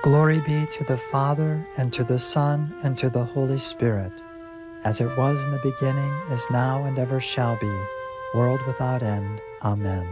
Glory be to the Father, and to the Son, and to the Holy Spirit, as it was in the beginning, is now, and ever shall be, world without end. Amen.